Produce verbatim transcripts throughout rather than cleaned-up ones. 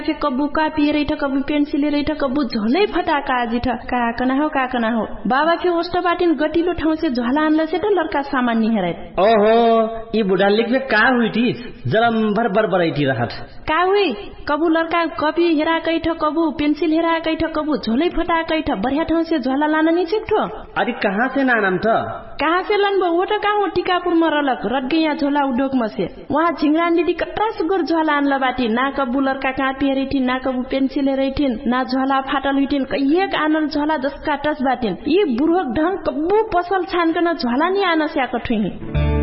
फे कबु कापी रैठ कबु पेन्सिल रैठ कबु झोलै फटाका जिठ काकना हो काकना हो बाबा फे होस्ट बाटिन गटिलो ठाउँ से झोला आनला से त लड़का सामान नि हेरै ओहो ई बुढा लेखमे का हुइटी जलम भर भर बरैठी रहत का हुइ कबु लड़का कपी हेरा कैठ कबु पेन्सिल हेरा कैठ कबु झोलै फटा कैठ बढ़िया ठाउँ से झोला लान नि छिक्ठो अरे कहाँ से नानम त कहाँ से लन वो त कहाँ टिकापुर में रलक रटगैया झोला उद्योग में से वहाँ झिंगरान दीदी कट्रास गोर झोला आनला बाटी ना कबु लड़का कापी हेरैठिन ना कबु पेन्सिल हेरैठिन ना झोला फाटल हुइठिन कहिएक आनल झोला जसका टस बाटिन यी बुढोक ढंग कबु पसल छानकन झोला नि आन स्याक ठुही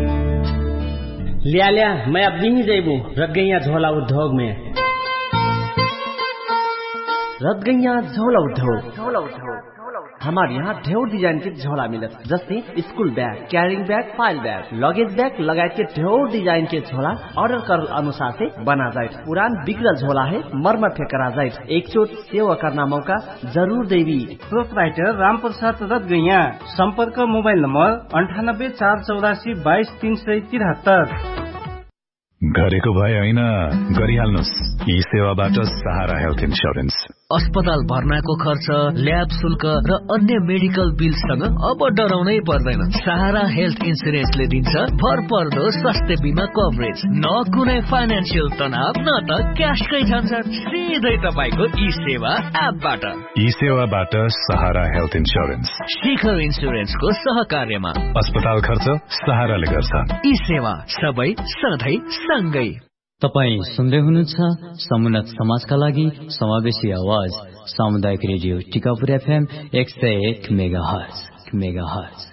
लिया लिया मैं अब नहीं जाइबू रटगैया झोला उद्योग में रटगैया झोला उद्योग झोला उद्योग हमारे यहाँ ढेर डिजाइन के झोला मिलत जस्तै school bag carrying bag file bag luggage bag लगायत के ढेर डिजाइन के झोला ऑर्डर कर अनुसार से बना जाए पुरान बिगड़ल झोला है मरम्मत फे करा जाए एक चोट सेवा करना मौका जरूर देवी प्रोपराइटर राम प्रसाद रटगैया संपर्क मोबाइल नंबर अंठानब्बे चार चौरासी बाईस तीन सय तिहत्तर गरेको भए हैन गरिहाल्नुस् यी सेवाबाट सहारा हेल्थ इन्स्योरेन्स अस्पताल भर्नाको खर्च ल्याब शुल्क र अन्य मेडिकल बिलसँग अब डराउनै पर्दैन सहारा हेल्थ इन्स्योरेन्सले दिन्छ भरपर्दो स्वास्थ्य बीमा कभरेज न कुनै फाइनान्शियल तनाव न त क्याशकै झन्झट सिधै तपाईको ई सेवा एपबाट ई सेवाबाट सहारा हेल्थ इन्स्योरेन्स शिखर इन्स्योरेन्सको सहकार्यमा अस्पताल खर्च सहाराले गर्छ ई सेवा सबै सधैँ सँगै तपाई सुन्दै हुनुहुन्छ समुन्नत समाजका लागि समावेशी आवाज सामुदायिक रेडियो टिकापुर एफएम एक सय एक मेगाहर्ज मेगाहर्ज